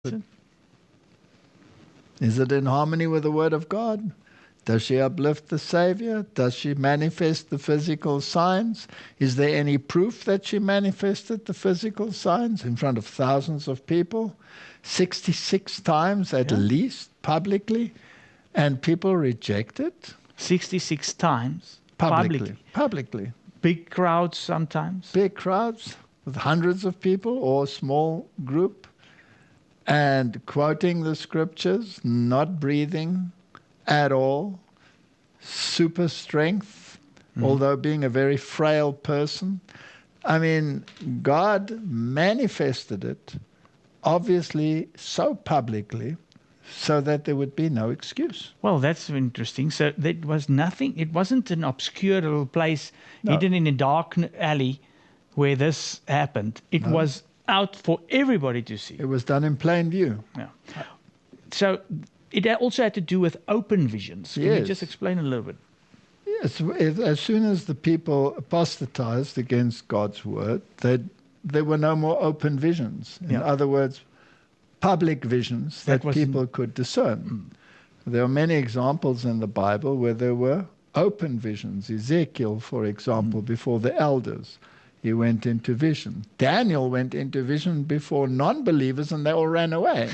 Is it in harmony with the Word of God? Does she uplift the Savior? Does she manifest the physical signs? Is there any proof that she manifested the physical signs in front of thousands of people? 66 times at least, publicly. And people reject it? 66 times Publicly. Big crowds sometimes. Big crowds with hundreds of people or a small group. And quoting the scriptures, not breathing at all, super strength, although being a very frail person. I mean, God manifested it, obviously so publicly, so that there would be no excuse. Well, that's interesting. So that was nothing. It wasn't an obscure little place hidden in a dark alley where this happened. It was out for everybody to see. It was done in plain view. Yeah. So it also had to do with open visions. Can you just explain a little bit? Yes. As soon as the people apostatized against God's word, there were no more open visions. In other words, public visions that people could discern. There are many examples in the Bible where there were open visions. Ezekiel, for example, before the elders, he went into vision. Daniel went into vision before non-believers and they all ran away.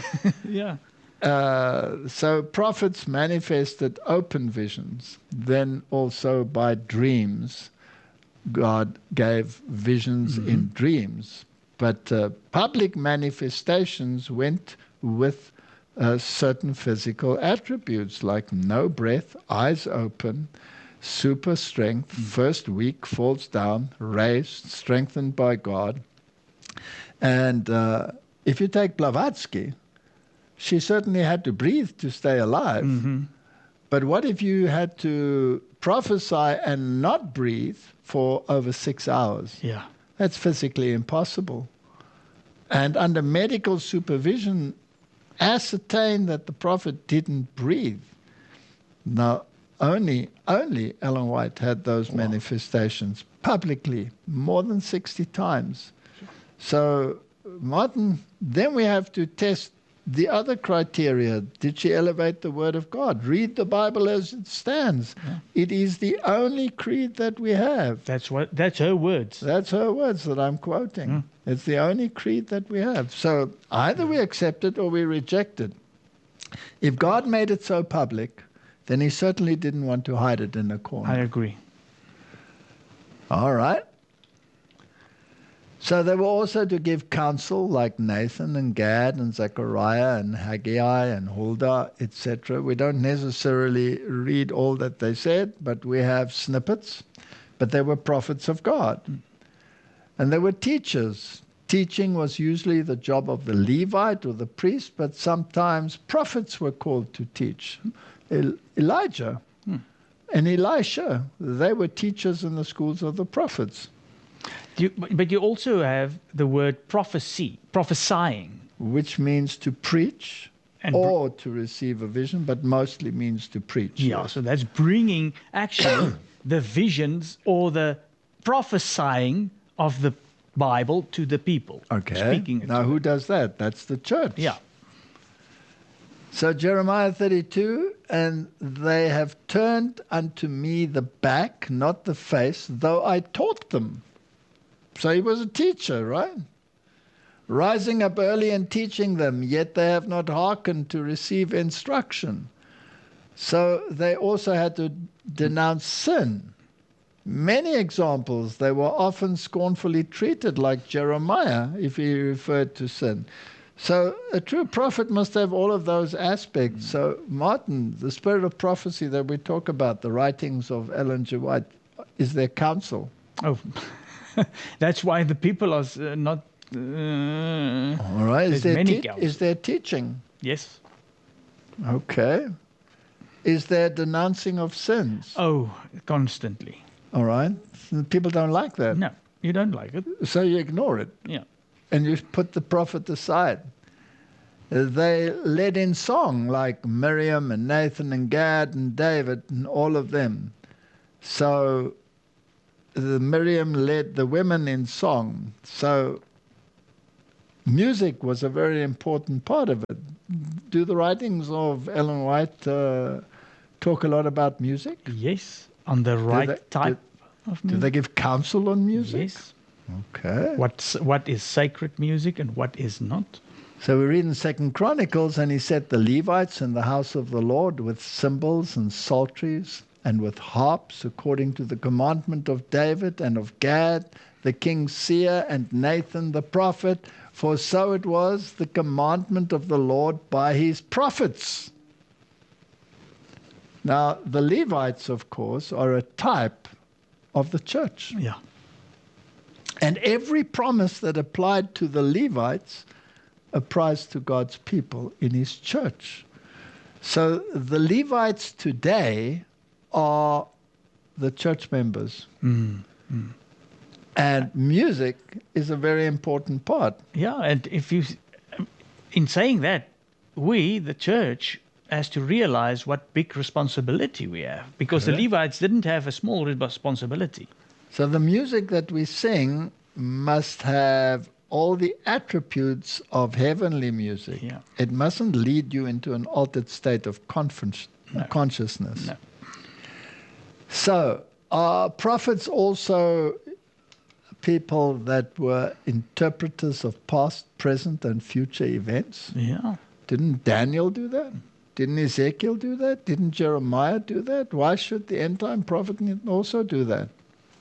So prophets manifested open visions. Then also by dreams, God gave visions in dreams. But public manifestations went with certain physical attributes like no breath, eyes open, super strength, first weak, falls down, raised, strengthened by God. And if you take Blavatsky, she certainly had to breathe to stay alive. But what if you had to prophesy and not breathe for over 6 hours? Yeah. That's physically impossible. And under medical supervision, ascertain that the prophet didn't breathe. Now, only Ellen White had those manifestations publicly, more than 60 times. So, Martin, then we have to test the other criteria. Did she elevate the Word of God? Read the Bible as it stands. It is the only creed that we have. That's her words. That's her words that I'm quoting. It's the only creed that we have. So either we accept it or we reject it. If God made it so public, then he certainly didn't want to hide it in a corner. I agree. All right. So they were also to give counsel like Nathan and Gad and Zechariah and Haggai and Huldah, etc. We don't necessarily read all that they said, but we have snippets. But they were prophets of God. And they were teachers. Teaching was usually the job of the Levite or the priest, but sometimes prophets were called to teach. Elijah and Elisha, they were teachers in the schools of the prophets. But you also have the word prophesying. Which means to preach or to receive a vision, but mostly means to preach. Yeah, so that's bringing actually the visions or the prophesying of the Bible to the people. Okay. Now who does that? That's the church. Yeah. So Jeremiah 32, and they have turned unto me the back, not the face, though I taught them. So he was a teacher, right? Rising up early and teaching them, yet they have not hearkened to receive instruction. So they also had to denounce sin. Many examples, they were often scornfully treated, like Jeremiah, if he referred to sin. So a true prophet must have all of those aspects. So Martin, the spirit of prophecy that we talk about, the writings of Ellen G. White, is their counsel. Oh, that's why the people are not... all right. Is there teaching? Yes. Okay. Is there denouncing of sins? Oh, constantly. All right. People don't like that. No, you don't like it. So you ignore it. Yeah. And you put the prophet aside. They led in song like Miriam and Nathan and Gad and David and all of them. So Miriam led the women in song. So music was a very important part of it. Do the writings of Ellen White talk a lot about music? Yes, on the right type of Do music. they give counsel on music? Yes. Okay. What is sacred music and what is not? So we read in 2 Chronicles, and he set the Levites in the house of the Lord with cymbals and psalteries and with harps, according to the commandment of David and of Gad, the king's seer, and Nathan the prophet, for so it was the commandment of the Lord by his prophets. Now, the Levites, of course, are a type of the church. Yeah. And every promise that applied to the Levites applies to God's people in his church. So the Levites today are the church members. And music is a very important part. Yeah, and in saying that, we, the church, has to realize what big responsibility we have, because the Levites didn't have a small responsibility. So the music that we sing must have all the attributes of heavenly music. Yeah. It mustn't lead you into an altered state of consciousness. No. So are prophets also people that were interpreters of past, present, and future events? Yeah. Didn't Daniel do that? Didn't Ezekiel do that? Didn't Jeremiah do that? Why should the end-time prophet also do that?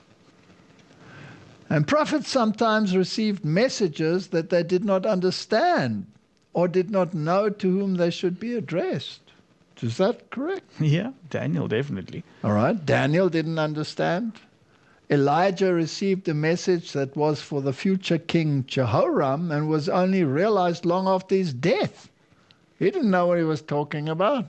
And prophets sometimes received messages that they did not understand or did not know to whom they should be addressed. Is that correct? Yeah, Daniel, definitely. All right. Daniel didn't understand. Elijah received a message that was for the future king Jehoram and was only realized long after his death. He didn't know what he was talking about.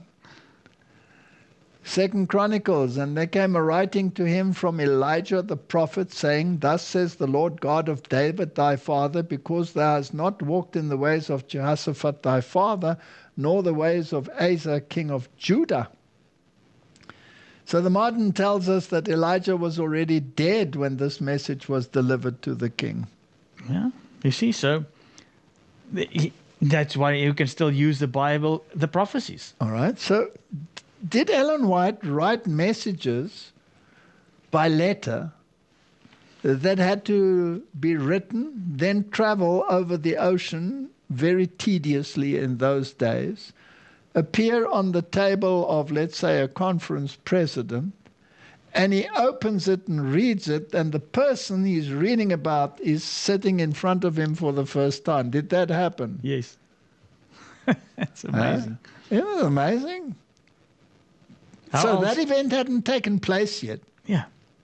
2 Chronicles, and there came a writing to him from Elijah the prophet, saying, Thus says the Lord God of David thy father, because thou hast not walked in the ways of Jehoshaphat thy father, nor the ways of Asa king of Judah. So the modern tells us that Elijah was already dead when this message was delivered to the king. Yeah, you see, so that's why you can still use the Bible, the prophecies. All right, so did Ellen White write messages by letter that had to be written, then travel over the ocean very tediously in those days, appear on the table of, let's say, a conference president, and he opens it and reads it, and the person he's reading about is sitting in front of him for the first time? Did that happen? Yes. That's amazing. Isn't it amazing? So that event hadn't taken place yet. Yeah.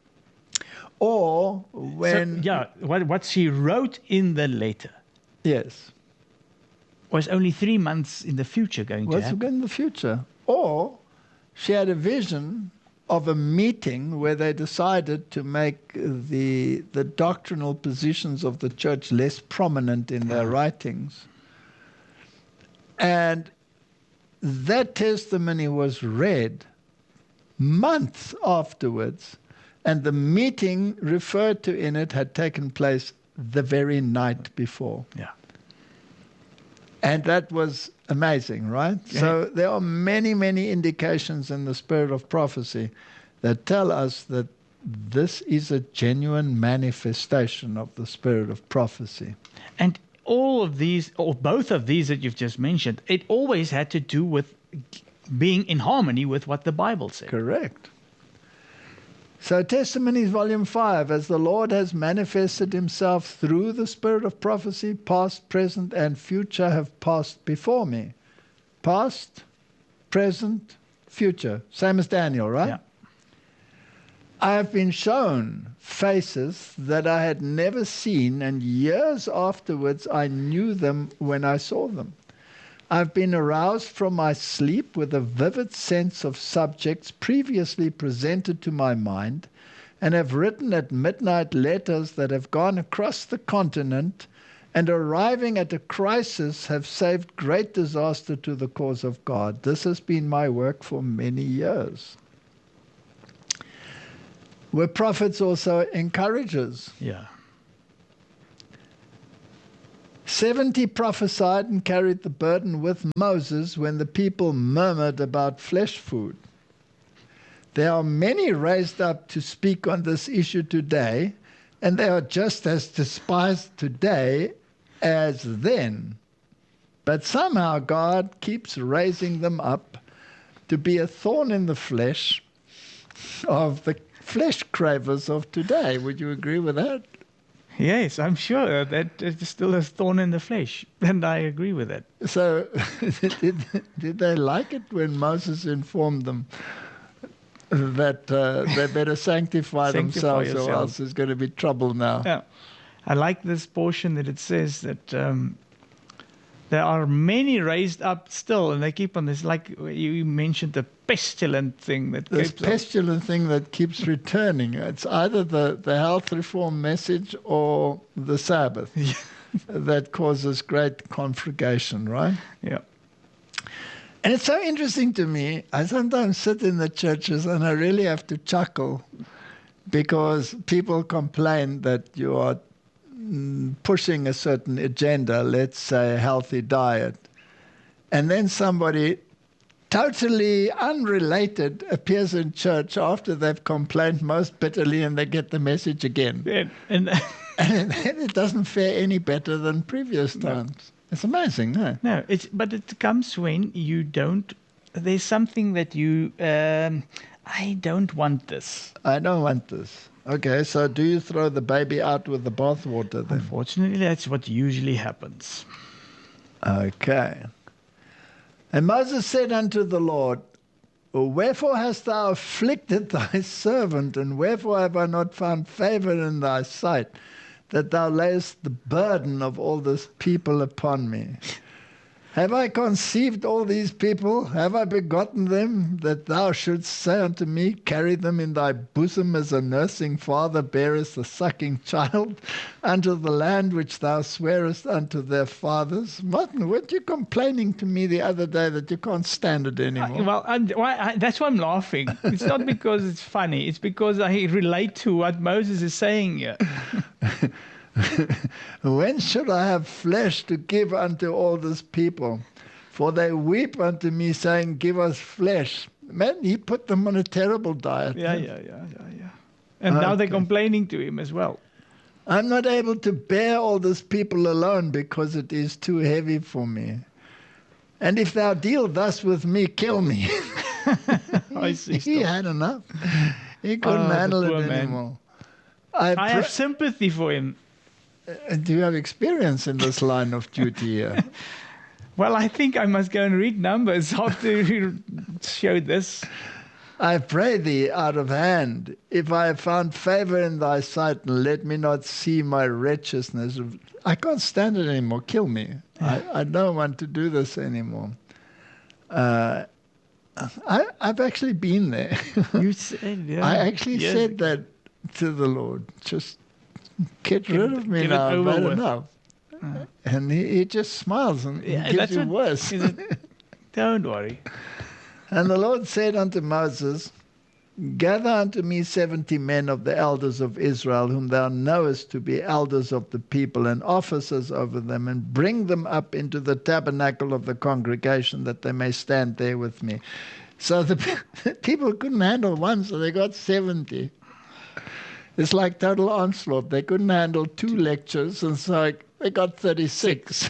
Or when... what she wrote in the letter Yes. was only 3 months in the future going to happen. In the future. Or she had a vision of a meeting where they decided to make the doctrinal positions of the church less prominent in their writings. And that testimony was read months afterwards, and the meeting referred to in it had taken place the very night before. Yeah. And that was amazing, right? Yeah. So there are many, many indications in the spirit of prophecy that tell us that this is a genuine manifestation of the spirit of prophecy. And all of these, or both of these that you've just mentioned, it always had to do with being in harmony with what the Bible said. Correct. So Testimonies Volume 5, as the Lord has manifested himself through the spirit of prophecy, past, present, and future have passed before me. Past, present, future. Same as Daniel, right? Yeah. I have been shown faces that I had never seen, and years afterwards I knew them when I saw them. I've been aroused from my sleep with a vivid sense of subjects previously presented to my mind, and have written at midnight letters that have gone across the continent, and arriving at a crisis have saved great disaster to the cause of God. This has been my work for many years. Were prophets also encouragers? Yeah. 70 prophesied and carried the burden with Moses when the people murmured about flesh food. There are many raised up to speak on this issue today, and they are just as despised today as then. But somehow God keeps raising them up to be a thorn in the flesh of the flesh cravers of today. Would you agree with that? Yes, I'm sure that it's still a thorn in the flesh, and I agree with that. So did they like it when Moses informed them that they better sanctify themselves or else there's going to be trouble now? Yeah. I like this portion that it says that there are many raised up still, and they keep on this, like you mentioned, the pestilent thing that this keeps on. pestilent thing that keeps returning. It's either the health reform message or the Sabbath that causes great conflagration, right? Yeah. And it's so interesting to me. I sometimes sit in the churches and I really have to chuckle because people complain that you are pushing a certain agenda, let's say a healthy diet, and then somebody totally unrelated appears in church after they've complained most bitterly and they get the message again. Yeah, and it doesn't fare any better than previous times. No. It's amazing, no? No, but it comes when you don't, there's something that you, I don't want this. I don't want this. Okay, so do you throw the baby out with the bathwater then? Unfortunately, that's what usually happens. Okay. And Moses said unto the Lord, wherefore hast thou afflicted thy servant, and wherefore have I not found favor in thy sight, that thou layest the burden of all this people upon me? Have I conceived all these people? Have I begotten them, that thou shouldst say unto me, carry them in thy bosom as a nursing father beareth a sucking child unto the land which thou swearest unto their fathers? Martin, weren't you complaining to me the other day that you can't stand it anymore? That's why I'm laughing. It's not because it's funny. It's because I relate to what Moses is saying here. When should I have flesh to give unto all this people? For they weep unto me, saying, give us flesh. Man, he put them on a terrible diet. Yeah. And now they're complaining to him as well. I'm not able to bear all this people alone, because it is too heavy for me. And if thou deal thus with me, kill me. I see. He had enough. He couldn't handle it anymore. I have sympathy for him. Do you have experience in this line of duty here? Well, I think I must go and read Numbers after you show this. I pray thee out of hand, if I have found favor in thy sight, and let me not see my wretchedness. I can't stand it anymore. Kill me. I don't want to do this anymore. I've actually been there. You said, yeah. I actually said that to the Lord. Just get rid of me now. I've had enough. And he just smiles and gives you worse. Don't worry. And the Lord said unto Moses, gather unto me 70 men of the elders of Israel, whom thou knowest to be elders of the people and officers over them, and bring them up into the tabernacle of the congregation, that they may stand there with me. So the people couldn't handle one, so they got 70. It's like total onslaught. They couldn't handle 2 lectures, and so they got 36.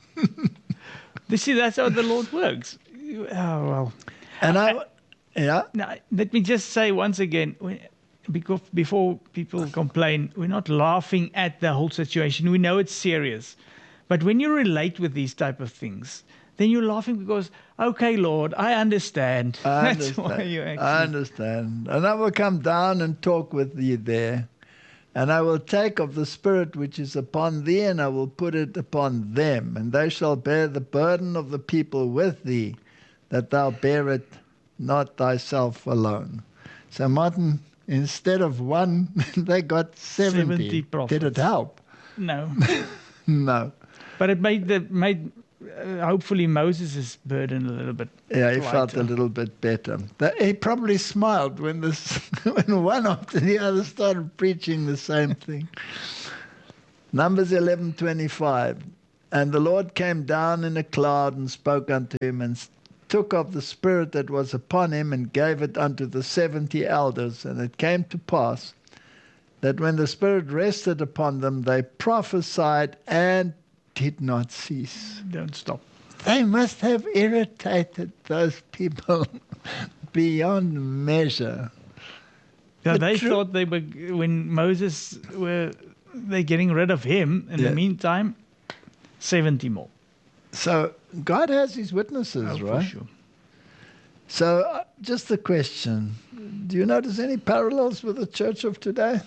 You see, that's how the Lord works. Oh, well. And now, let me just say once again, because before people complain, we're not laughing at the whole situation. We know it's serious. But when you relate with these type of things, then you're laughing because, okay, Lord, I understand. That's why you actually... I understand. And I will come down and talk with thee there. And I will take of the Spirit which is upon thee, and I will put it upon them. And they shall bear the burden of the people with thee, that thou bear it not thyself alone. So, Martin, instead of 1, they got 70 prophets. Did it help? No. No. But it made hopefully Moses' burden a little bit Yeah, he lighter. felt a little bit better. He probably smiled when when one after the other started preaching the same thing. Numbers 11:25. And the Lord came down in a cloud and spoke unto him, and took of the Spirit that was upon him, and gave it unto the 70 elders. And it came to pass that when the Spirit rested upon them, they prophesied and did not cease. Don't stop. They must have irritated those people beyond measure. Yeah, they thought they were, when Moses they're getting rid of him. In the meantime, 70 more. So God has his witnesses, right? For sure. So just the question, do you notice any parallels with the church of today?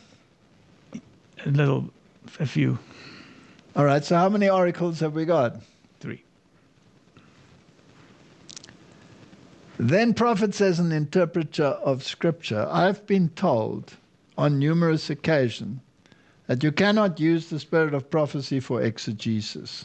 A few. All right, so how many oracles have we got? 3. Then prophet as an interpreter of Scripture, I've been told on numerous occasions that you cannot use the spirit of prophecy for exegesis.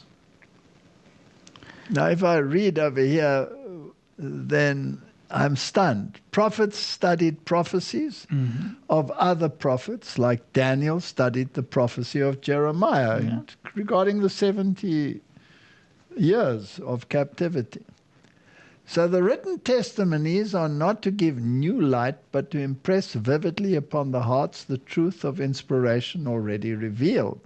Now, if I read over here, then I'm stunned. Prophets studied prophecies of other prophets, like Daniel studied the prophecy of Jeremiah regarding the 70 years of captivity. So the written testimonies are not to give new light, but to impress vividly upon the hearts the truth of inspiration already revealed.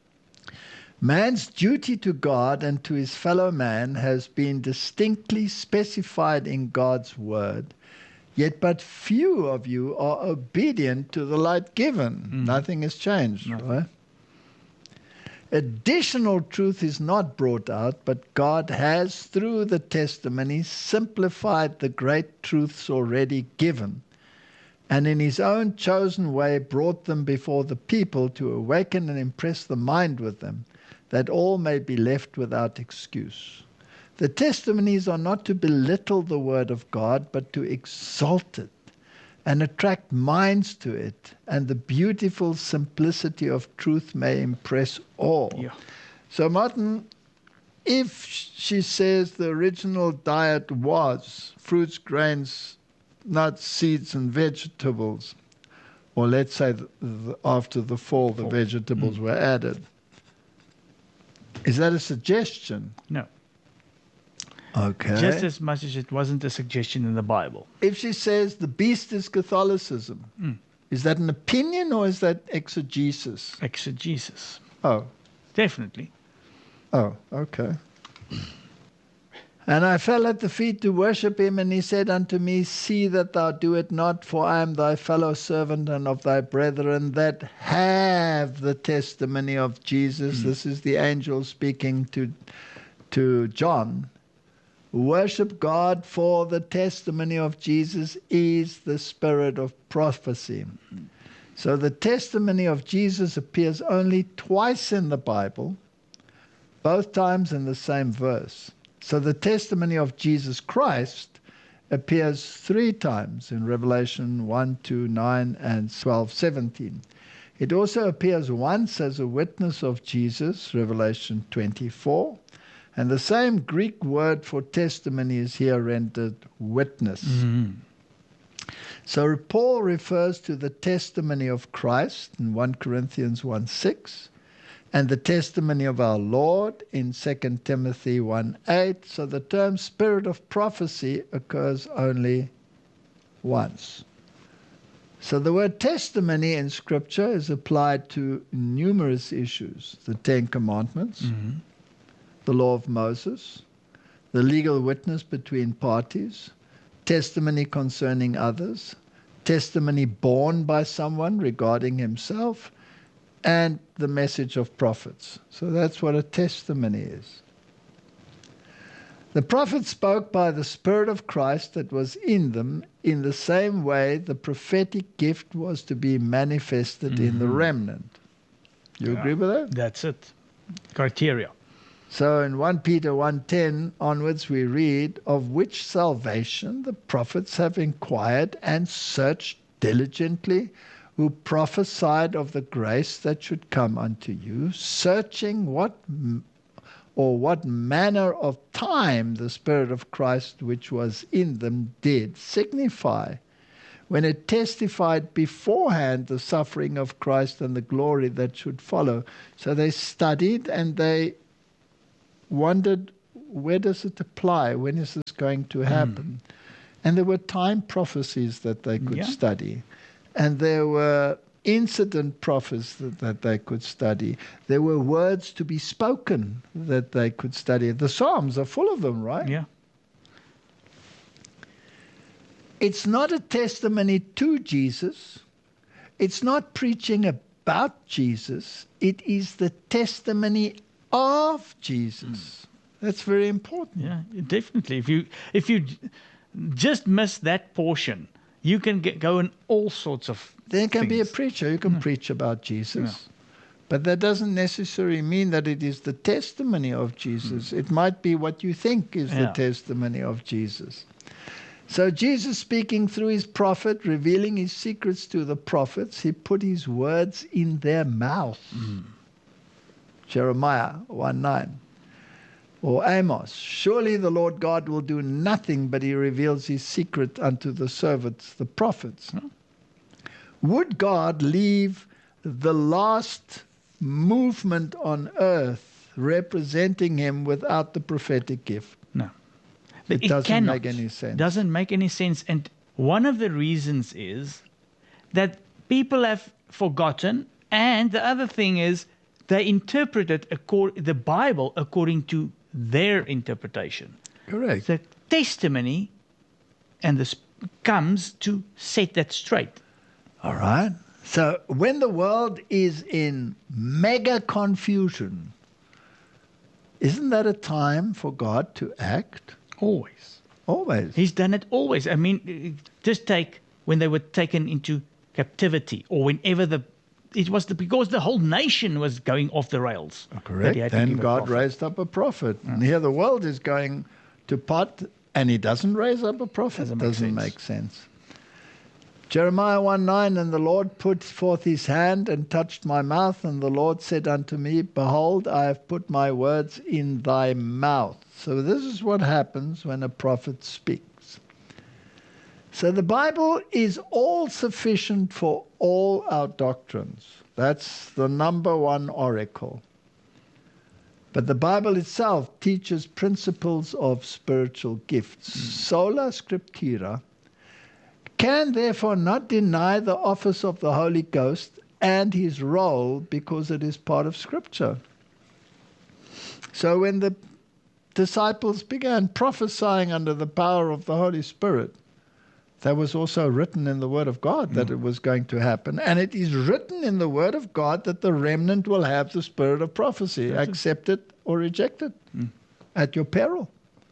Man's duty to God and to his fellow man has been distinctly specified in God's word, yet but few of you are obedient to the light given. Nothing has changed, right? Additional truth is not brought out, but God has, through the testimony, simplified the great truths already given, and in his own chosen way brought them before the people to awaken and impress the mind with them, that all may be left without excuse. The testimonies are not to belittle the word of God, but to exalt it and attract minds to it, and the beautiful simplicity of truth may impress all. Yeah. So, Martin, if she says the original diet was fruits, grains, nuts, seeds, and vegetables, or let's say after the fall, the vegetables were added, is that a suggestion? No. Okay. Just as much as it wasn't a suggestion in the Bible. If she says the beast is Catholicism, is that an opinion or is that exegesis? Exegesis. Oh. Definitely. Oh, okay. And I fell at the feet to worship him, and he said unto me, see that thou do it not, for I am thy fellow servant and of thy brethren that have the testimony of Jesus. This is the angel speaking to John. Worship God, for the testimony of Jesus is the spirit of prophecy. So the testimony of Jesus appears only twice in the Bible, both times in the same verse. So the testimony of Jesus Christ appears 3 times in Revelation 1, 2, 9, and 12, 17. It also appears once as a witness of Jesus, Revelation 24. And the same Greek word for testimony is here rendered witness. So Paul refers to the testimony of Christ in 1 Corinthians 1:6, and the testimony of our Lord in 2 Timothy 1:8. So the term spirit of prophecy occurs only once. So the word testimony in Scripture is applied to numerous issues: the 10 Commandments, the law of Moses, the legal witness between parties, testimony concerning others, testimony borne by someone regarding himself, and the message of prophets. So that's what a testimony is. The prophets spoke by the Spirit of Christ that was in them. In the same way, the prophetic gift was to be manifested in the remnant. You agree with that? That's it. Criteria. So in 1 Peter 1:10 onwards we read, of which salvation the prophets have inquired and searched diligently, who prophesied of the grace that should come unto you, searching what manner of time the Spirit of Christ which was in them did signify, when it testified beforehand the suffering of Christ and the glory that should follow. So they studied and they wondered, where does it apply? When is this going to happen? And there were time prophecies that they could study. And there were incident prophecies that they could study. There were words to be spoken that they could study. The Psalms are full of them, right? Yeah. It's not a testimony to Jesus. It's not preaching about Jesus. It is the testimony of Jesus. That's very important. Yeah, definitely. If you just miss that portion, you can go in all sorts of There can be a things. preacher who can preach about Jesus. But that doesn't necessarily mean that it is the testimony of Jesus. It might be what you think is the testimony of Jesus. So Jesus, speaking through his prophet, revealing his secrets to the prophets, he put his words in their mouth. Jeremiah 1:9. Or Amos, surely the Lord God will do nothing, but he reveals his secret unto the servants, the prophets. Would God leave the last movement on earth representing him without the prophetic gift? No. It doesn't cannot. make any sense. Doesn't make any sense. And one of the reasons is that people have forgotten. And the other thing is they interpreted the Bible according to their interpretation. Correct. The testimony and this comes to set that straight. All right. So when the world is in mega confusion, isn't that a time for God to act? Always. Always. He's done it always. I mean, just take when they were taken into captivity, or whenever because the whole nation was going off the rails. Correct. Then God raised up a prophet. And here the world is going to pot, and he doesn't raise up a prophet. Doesn't make sense. Jeremiah 1:9, and the Lord put forth his hand and touched my mouth, and the Lord said unto me, behold, I have put my words in thy mouth. So this is what happens when a prophet speaks. So the Bible is all sufficient for all our doctrines. That's the number one oracle. But the Bible itself teaches principles of spiritual gifts. Sola Scriptura can therefore not deny the office of the Holy Ghost and his role because it is part of Scripture. So when the disciples began prophesying under the power of the Holy Spirit, that was also written in the Word of God that it was going to happen. And it is written in the Word of God that the remnant will have the spirit of prophecy. Accept it or reject it at your peril.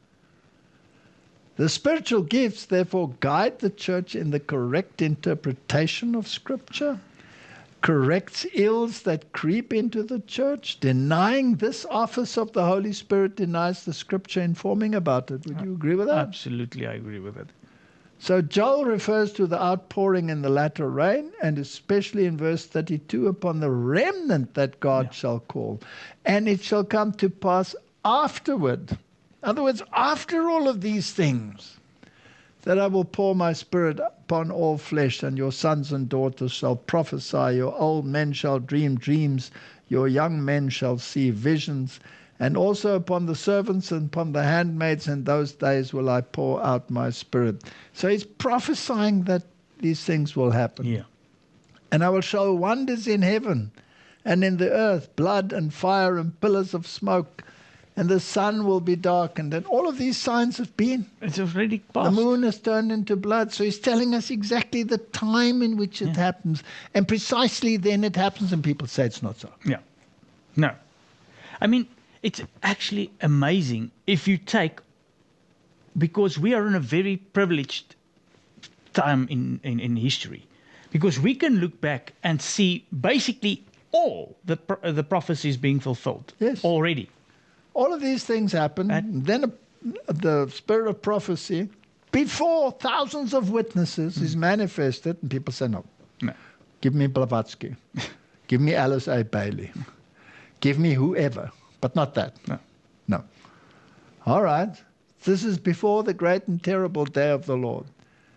The spiritual gifts, therefore, guide the church in the correct interpretation of Scripture, corrects ills that creep into the church. Denying this office of the Holy Spirit denies the Scripture informing about it. Would you agree with that? Absolutely, I agree with it. So Joel refers to the outpouring in the latter rain, and especially in verse 32, upon the remnant that God shall call. And it shall come to pass afterward. In other words, after all of these things, that I will pour my spirit upon all flesh, and your sons and daughters shall prophesy, your old men shall dream dreams, your young men shall see visions, and also upon the servants and upon the handmaids in those days will I pour out my spirit. So he's prophesying that these things will happen. Yeah. And I will show wonders in heaven and in the earth, blood and fire and pillars of smoke, and the sun will be darkened. And all of these signs have been. It's already The passed. moon has turned into blood. So he's telling us exactly the time in which it happens. And precisely then it happens, and people say it's not so. Yeah. No. I mean, it's actually amazing if you take, because we are in a very privileged time in history, because we can look back and see basically all the prophecies being fulfilled already. All of these things happen. And then the spirit of prophecy, before thousands of witnesses, is manifested. And people say, no. Give me Blavatsky. Give me Alice A. Bailey. Give me whoever. But not that. No. All right. This is before the great and terrible day of the Lord.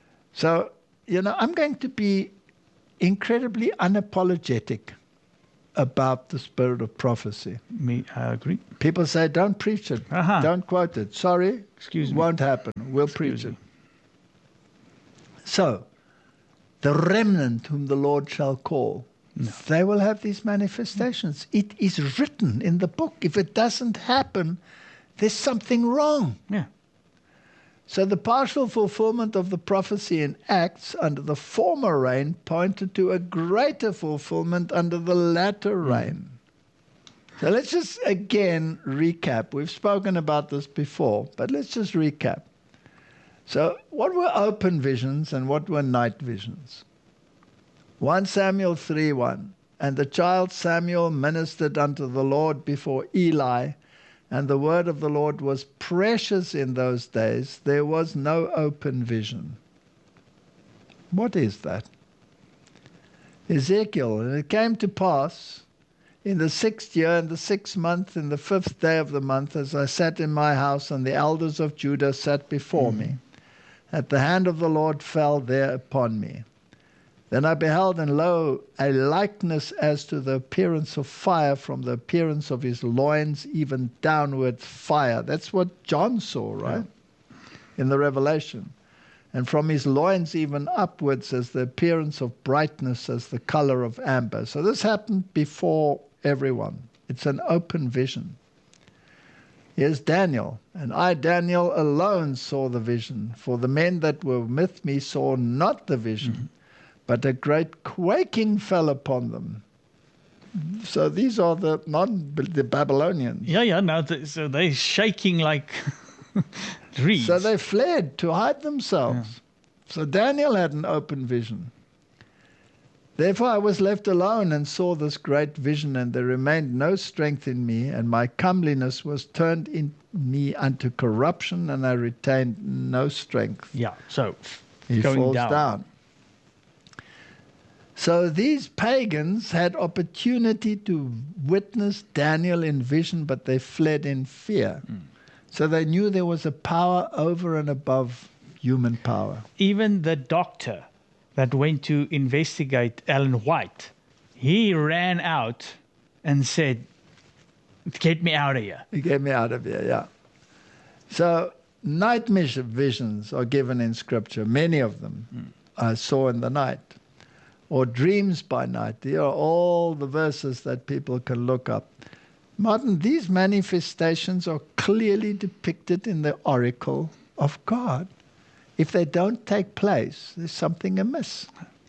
So, I'm going to be incredibly unapologetic about the spirit of prophecy. I agree. People say, don't preach it. Don't quote it. Sorry. Excuse me. Won't happen. We'll preach it. So, the remnant whom the Lord shall call, they will have these manifestations. It is written in the book. If it doesn't happen, there's something wrong. Yeah. So the partial fulfillment of the prophecy in Acts under the former reign pointed to a greater fulfillment under the latter reign. So let's just again recap. We've spoken about this before, but let's just recap. So what were open visions and what were night visions? 1 Samuel 3:1. And the child Samuel ministered unto the Lord before Eli, and the word of the Lord was precious in those days. There was no open vision. What is that? Ezekiel, and it came to pass in the 6th year, in the 6th month, in the 5th day of the month, as I sat in my house, and the elders of Judah sat before me, that the hand of the Lord fell there upon me. Then I beheld, and lo, a likeness as to the appearance of fire, from the appearance of his loins even downward fire. That's what John saw, right? In the Revelation. And from his loins even upwards as the appearance of brightness, as the color of amber. So this happened before everyone. It's an open vision. Here's Daniel. And I, Daniel, alone saw the vision, for the men that were with me saw not the vision. But a great quaking fell upon them. So these are the Babylonians. So they're shaking like reeds. So they fled to hide themselves. So Daniel had an open vision. Therefore I was left alone and saw this great vision, and there remained no strength in me, and my comeliness was turned in me unto corruption, and I retained no strength. So he falls down. down. So these pagans had opportunity to witness Daniel in vision, but they fled in fear. So they knew there was a power over and above human power. Even the doctor that went to investigate Ellen White, he ran out and said, "Get me out of here." Get me out of here, yeah. So night visions are given in Scripture, many of them I saw in the night. Or dreams by night. These are all the verses that people can look up. Martin, these manifestations are clearly depicted in the oracle of God. If they don't take place, there's something amiss.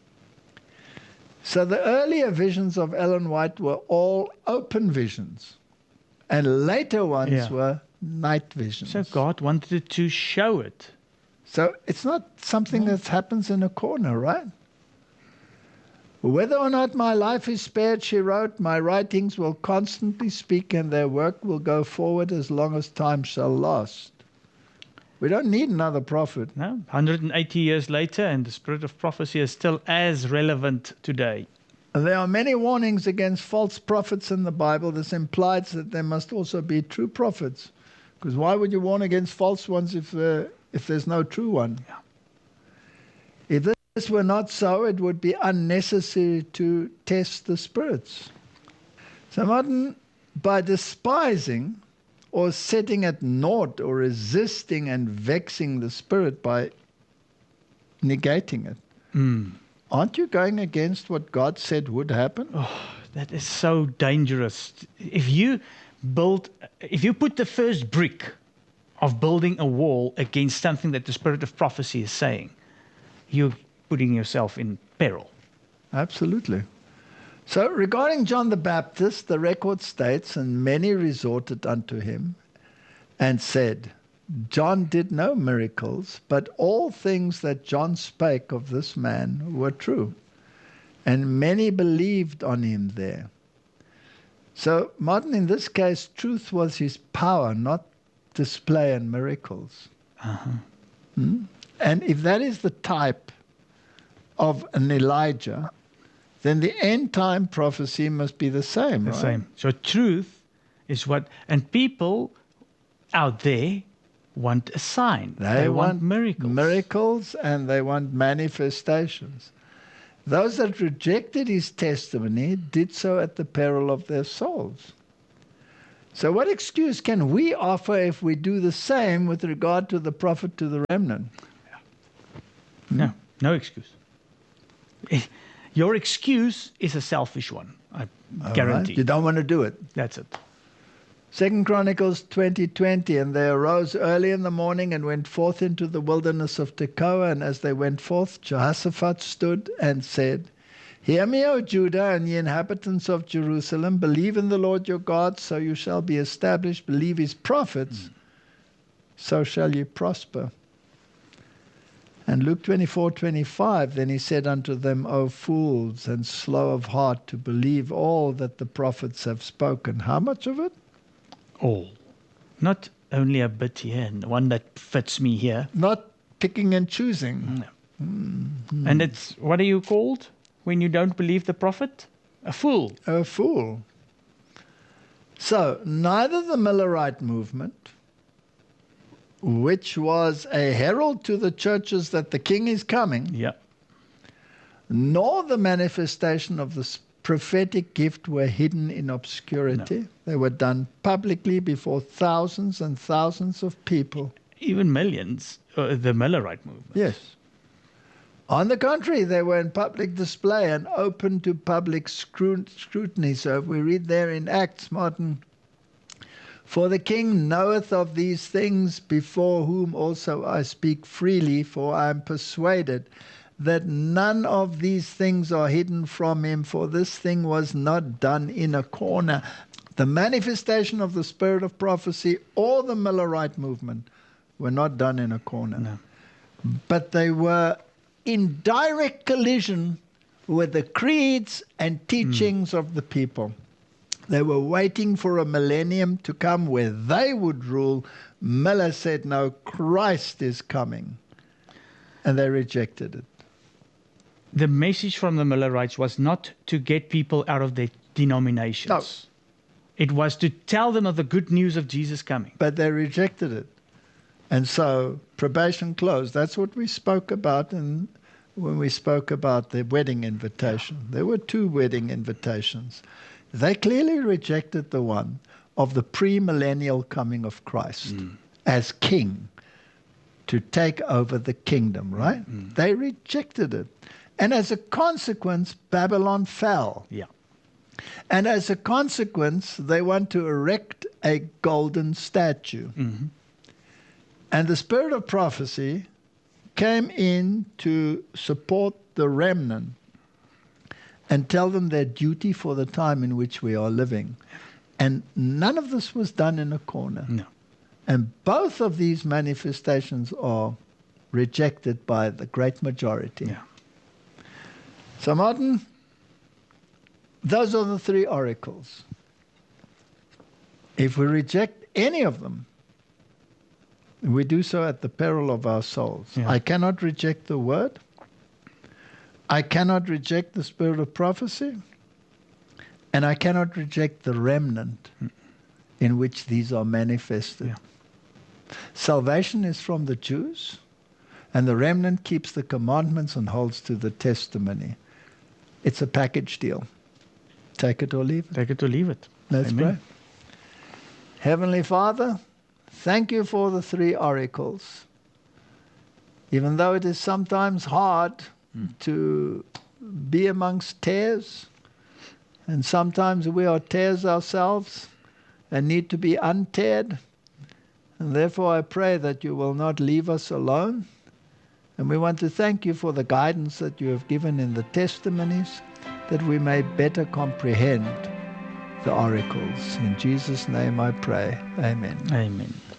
So the earlier visions of Ellen White were all open visions, and later ones were night visions. So God wanted to show it. So it's not something that happens in a corner, right? Whether or not my life is spared, she wrote, my writings will constantly speak, and their work will go forward as long as time shall last. We don't need another prophet. No, 180 years later, and the spirit of prophecy is still as relevant today. And there are many warnings against false prophets in the Bible. This implies that there must also be true prophets. Because why would you warn against false ones if there's no true one? If this were not so, it would be unnecessary to test the spirits. So Martin, by despising or setting at naught or resisting and vexing the spirit by negating it, aren't you going against what God said would happen? Oh, that is so dangerous. If you put the first brick of building a wall against something that the spirit of prophecy is saying, you're putting yourself in peril. Absolutely. So regarding John the Baptist, the record states, and many resorted unto him and said, John did no miracles, but all things that John spake of this man were true. And many believed on him there. So, Martin, in this case, truth was his power, not display and miracles. And if that is the type of an Elijah, then the end time prophecy must be the same, right? The same. So truth is what, and people out there want a sign. They want miracles. Miracles, and they want manifestations. Those that rejected his testimony did so at the peril of their souls. So what excuse can we offer if we do the same with regard to the prophet to the remnant? No excuse. Your excuse is a selfish one, I guarantee. Right? You don't want to do it. That's it. 2 Chronicles 20:20, and they arose early in the morning and went forth into the wilderness of Tekoa. And as they went forth, Jehoshaphat stood and said, Hear me, O Judah, and ye inhabitants of Jerusalem. Believe in the Lord your God, so you shall be established. Believe his prophets, so shall ye prosper. And Luke 24:25, then he said unto them, O fools, and slow of heart to believe all that the prophets have spoken. How much of it? All. Not only a bit here and one that fits me here. Not picking and choosing. No. And it's, what are you called when you don't believe the prophet? A fool. A fool. So, neither the Millerite movement, which was a herald to the churches that the king is coming, Yeah. nor the manifestation of the prophetic gift were hidden in obscurity. No. They were done publicly before thousands and thousands of people. Even millions. The Millerite movement. Yes. On the contrary, they were in public display and open to public scrutiny. So if we read there in Acts, Martin, for the king knoweth of these things, before whom also I speak freely, for I am persuaded that none of these things are hidden from him, for this thing was not done in a corner. The manifestation of the spirit of prophecy or the Millerite movement were not done in a corner. No. But they were in direct collision with the creeds and teachings of the people. They were waiting for a millennium to come where they would rule. Miller said, no, Christ is coming. And they rejected it. The message from the Millerites was not to get people out of their denominations. No. It was to tell them of the good news of Jesus coming. But they rejected it. And so probation closed. That's what we spoke about when we spoke about the wedding invitation. There were 2 wedding invitations. They clearly rejected the one of the pre-millennial coming of Christ as king to take over the kingdom, right? They rejected it. And as a consequence, Babylon fell. Yeah. And as a consequence, they want to erect a golden statue. Mm-hmm. And the spirit of prophecy came in to support the remnant and tell them their duty for the time in which we are living. And none of this was done in a corner. No. And both of these manifestations are rejected by the great majority. Yeah. So, Martin, those are the 3 oracles. If we reject any of them, we do so at the peril of our souls. Yeah. I cannot reject the word. I cannot reject the spirit of prophecy. And I cannot reject the remnant in which these are manifested. Yeah. Salvation is from the Jews, and the remnant keeps the commandments and holds to the testimony. It's a package deal. Take it or leave it. Take it or leave it. Let's Amen. pray. Heavenly Father, thank you for the 3 oracles. Even though it is sometimes hard to be amongst tares, and sometimes we are tares ourselves and need to be unteared, and therefore I pray that you will not leave us alone. And we want to thank you for the guidance that you have given in the testimonies, that we may better comprehend the oracles. In Jesus' name I pray. Amen. Amen.